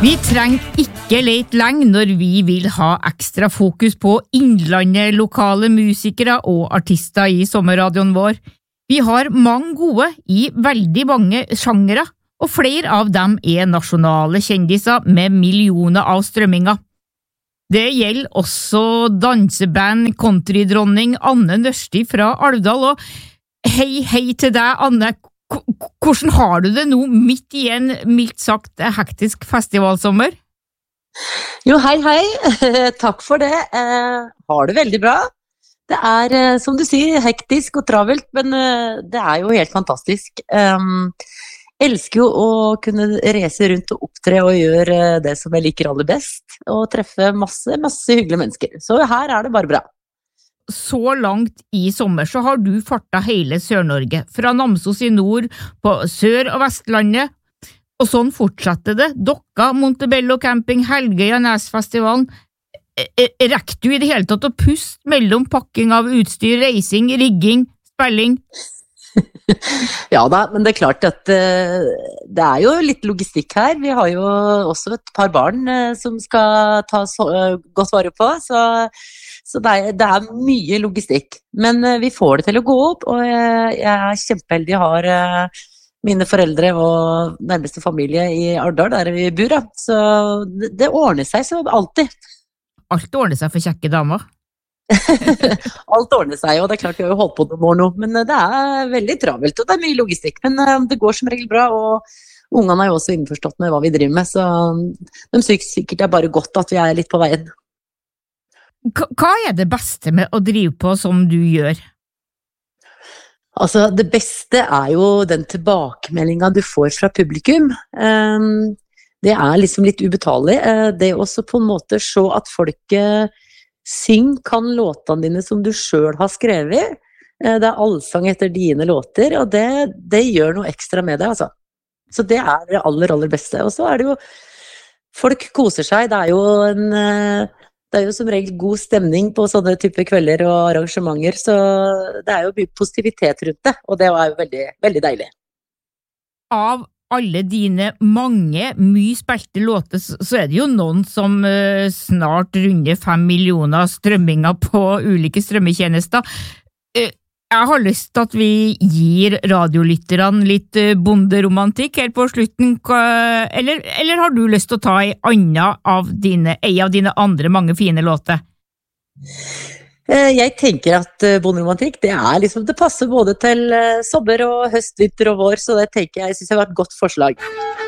Vi trenger ikke lete lenge når vi vil ha ekstra fokus på innlandet, lokale musikere og artister i sommerradioen vår. Vi har mange gode i veldig mange sjangere, og flere av dem er nasjonale kjendiser med millioner av strømminger. Det gjelder også danseband countrydronning Anne Nørsti fra Alvdal, og hei til deg, Anne. Hvordan har du det nå midt i en mildt sagt hektisk festivalsommer? Jo, hei. Takk for det. Har det veldig bra. Det er, som du sier, hektisk og travelt, men det er jo helt fantastisk. Elsker jo å kunne reise rundt og opptre og gjøre det som jeg liker aller best, og treffe masse hyggelige mennesker. Så her er det bare bra. Så langt i sommer så har du fartet hele Sør-Norge, fra Namsos i nord, på Sør- og Vestlandet, og sånn fortsetter det. Dokka, Montebello Camping, Helgøya, Nesfestivalen. Rekker du i det hele tatt å puste mellom pakking av utstyr, reising, rigging, spilling? Ja da, men det er klart at det er jo litt logistikk her. Vi har jo også et par barn som skal tas godt vare på, så det er mye logistikk. Men vi får det til å gå opp, og jeg er kjempeheldig. Jeg har mine foreldre og nærmeste familie i Arendal, der vi bor, da. Så det ordner seg så alltid. Alt ordner seg for kjekke damer. Alt ordner seg, og det er klart vi har jo holdt på noen år nå, men det er veldig travelt, og det er mye logistikk, men det går som regel bra, og ungene er jo også innforstått med hva vi driver med, så de synes sikkert det er bare godt at vi er litt på veien. Hva er det beste med å drive på som du gjør? Altså, det beste er jo den tilbakemeldingen du får fra publikum. Det er liksom litt ubetalelig. Det også på en måte se at folk kan låtene dine som du selv har skrevet. Det er allsang etter dine låter, og det gjør noe ekstra med det, altså. Så det er det aller beste. Og så er det jo, folk koser seg. Det er jo som regel god stemning på sånne type kvelder og arrangementer, så det er jo mye positivitet rundt det, og det er jo veldig, veldig deilig. Av alle dine mye spilte låter, så er det jo noen som snart runder 5 millioner strømminger på ulike strømmetjenester. Jeg har lyst til at vi gir radiolytterne litt bonderomantikk her på slutten, eller har du lyst til å ta en av dine andre mange fine låter? Jeg tenker at bonderomantikk, det er liksom, det passer både til sommer og høst, vinter og vår, så det tenker jeg synes det var et godt forslag.